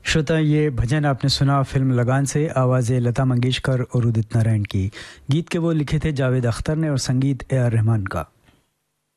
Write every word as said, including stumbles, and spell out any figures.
श्रोता, ये भजन आपने सुना फिल्म लगान से। आवाज़ें लता मंगेशकर और उदित नारायण की। गीत के वो लिखे थे जावेद अख्तर ने और संगीत ए आर रहमान का।